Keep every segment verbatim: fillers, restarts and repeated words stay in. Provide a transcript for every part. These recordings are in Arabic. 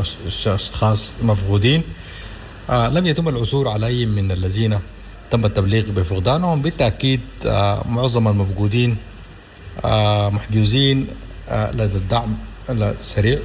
أشخاص مفقودين. آه لم يتم العثور على أي من الذين تم التبليغ بفقدانهم. بالتأكيد آه معظم المفقودين آه محجوزين آه لدى الدعم السريع.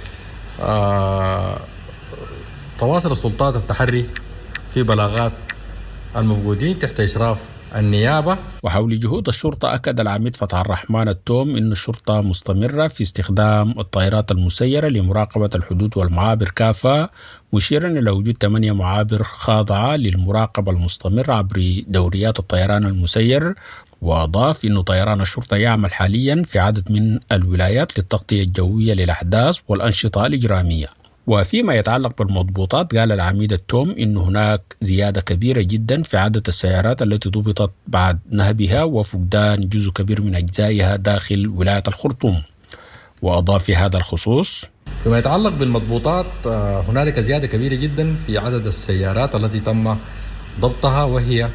آه تواصل السلطات التحري في بلاغات المفقودين تحت إشراف النيابة. وحول جهود الشرطة، أكد العميد فتح الرحمن التوم إن الشرطة مستمرة في استخدام الطائرات المسيرة لمراقبة الحدود والمعابر كافة، مشيرا إلى وجود ثمانية معابر خاضعة للمراقبة المستمرة عبر دوريات الطيران المسير. وأضاف إنه طيران الشرطة يعمل حاليا في عدد من الولايات للتغطية الجوية للأحداث والأنشطة الإجرامية. وفيما يتعلق بالمضبوطات، قال العميد التوم إن هناك زيادة كبيرة جدا في عدد السيارات التي ضبطت بعد نهبها وفقدان جزء كبير من أجزائها داخل ولاية الخرطوم. وأضاف في هذا الخصوص: فيما يتعلق بالمضبوطات، هنالك زيادة كبيرة جدا في عدد السيارات التي تم ضبطها، وهي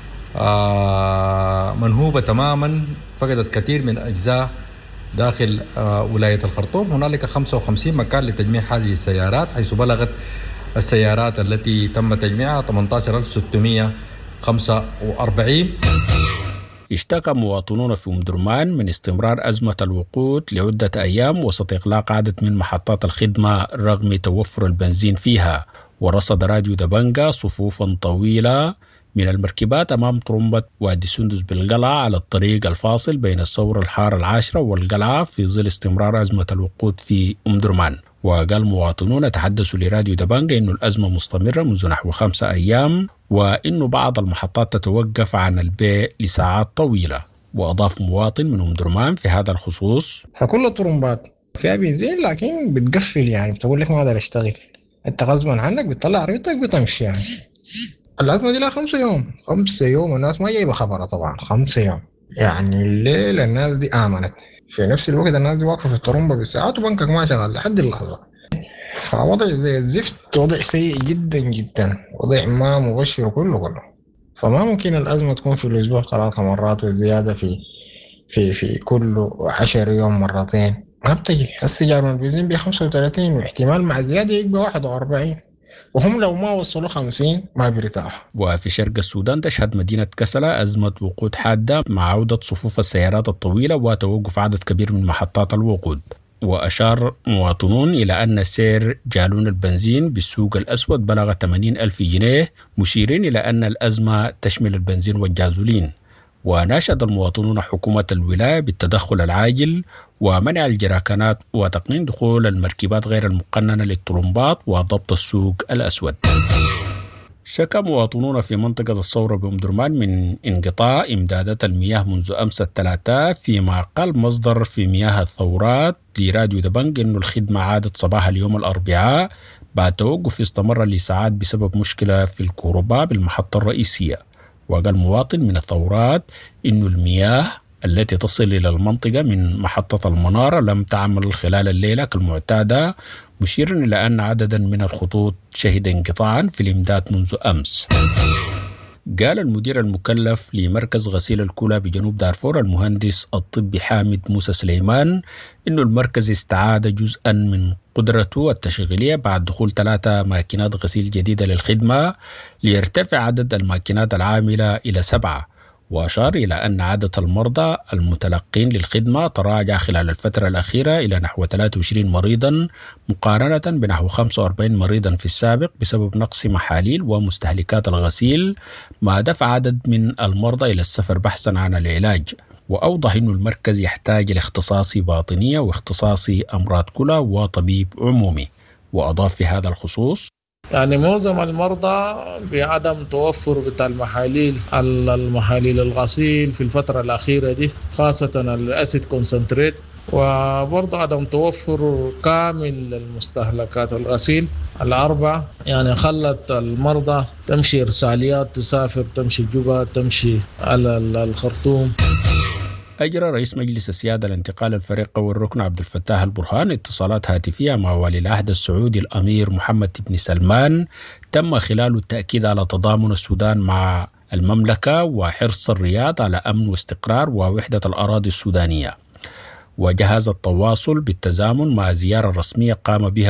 منهوبة تماما، فقدت كثير من أجزاء داخل ولاية الخرطوم. هنالك خمسة وخمسين مكان لتجميع هذه السيارات، حيث بلغت السيارات التي تم تجميعها ثمانية عشر ألف وستمائة وخمسة وأربعين. اشتكى مواطنون في أم درمان من استمرار أزمة الوقود لعدة أيام وسط إغلاق عدد من محطات الخدمة رغم توفر البنزين فيها. ورصد راديو دبنجة صفوفا طويلة من المركبات أمام طرمبة وادي سندس بالقلعة على الطريق الفاصل بين الثورة الحارة العاشرة والقلعة في ظل استمرار أزمة الوقود في أم درمان. وقال مواطنون تحدثوا لراديو دبنجة إنه الأزمة مستمرة منذ نحو خمسة أيام، وإنه بعض المحطات تتوقف عن البيع لساعات طويلة. وأضاف مواطن من أم درمان في هذا الخصوص: فكل الطرمبات فيها بنزين لكن بتقفل، يعني بتقول لك ما أقدر أشتغل، أنت غصبا عنك بتطلع عربيتك بتمشي. يعني الأزمة دي لها خمسة يوم خمسة يوم الناس ما جايبة خبرها طبعا. خمسة يوم يعني الليل الناس دي آمنت، في نفس الوقت الناس دي واقفة في الطرمبة بالساعات وبنكك ما شغال لحد اللحظة. فوضع زي الزفت، وضع سيء جدا جدا، وضع ما مبشر كله كله. فما ممكن الأزمة تكون في الأسبوع ثلاثة مرات والزيادة في في في كل عشر يوم مرتين، ما بتجي. السجار من البنزين ب خمسة وثلاثين واحتمال مع الزيادة يبقى واحد وأربعين، وهم لو ما وصلوا خمسين ما بيرتاحوا. وفي شرق السودان تشهد مدينة كسلة أزمة وقود حادة مع عودة صفوف السيارات الطويلة وتوقف عدد كبير من محطات الوقود. وأشار مواطنون إلى أن السعر جالون البنزين بالسوق الأسود بلغ ثمانين ألف جنيه، مشيرين إلى أن الأزمة تشمل البنزين والجازولين. وناشد المواطنون حكومة الولاية بالتدخل العاجل ومنع الجراكانات وتقنين دخول المركبات غير المقننة للطرمبات وضبط السوق الأسود. شكى مواطنون في منطقة الثورة بأم درمان من انقطاع إمدادات المياه منذ أمس الثلاثاء، فيما قال مصدر في مياه الثورات لراديو دبنج إنه الخدمة عادت صباح اليوم الأربعاء بعد توقف استمر لساعات بسبب مشكلة في الكهرباء بالمحطة الرئيسية. وقال مواطن من الثورات إنه المياه التي تصل إلى المنطقة من محطة المنارة لم تعمل خلال الليلة كالمعتادة، مشيرا إلى أن عددا من الخطوط شهد انقطاعا في الإمداد منذ أمس. قال المدير المكلف لمركز غسيل الكلى بجنوب دارفور المهندس الطبي حامد موسى سليمان إنه المركز استعاد جزءا من قدرته التشغيلية بعد دخول ثلاثة ماكينات غسيل جديدة للخدمة ليرتفع عدد الماكينات العاملة إلى سبعة. وأشار إلى أن عدد المرضى المتلقين للخدمة تراجع خلال الفترة الأخيرة إلى نحو ثلاثة وعشرين مريضا مقارنة بنحو خمسة وأربعين مريضا في السابق بسبب نقص محاليل ومستهلكات الغسيل، ما دفع عدد من المرضى إلى السفر بحثا عن العلاج. وأوضح أن المركز يحتاج لاختصاصي باطنية واختصاصي أمراض كلى وطبيب عمومي. وأضاف في هذا الخصوص: يعني معظم المرضى بعدم توفر بتاع المحاليل المحاليل الغسيل في الفترة الأخيرة دي، خاصة الأسيد كونسنتريت، وبرضه عدم توفر كامل المستهلكات الغسيل الأربعة، يعني خلت المرضى تمشي إرساليات، تسافر، تمشي جوبا، تمشي على الخرطوم. أجرى رئيس مجلس السيادة الانتقال الفريق والركن عبد الفتاح البرهان اتصالات هاتفية مع ولي العهد السعودي الأمير محمد بن سلمان تم خلاله التأكيد على تضامن السودان مع المملكة وحرص الرياض على أمن واستقرار ووحدة الأراضي السودانية. وجهز التواصل بالتزامن مع زيارة رسمية قام بها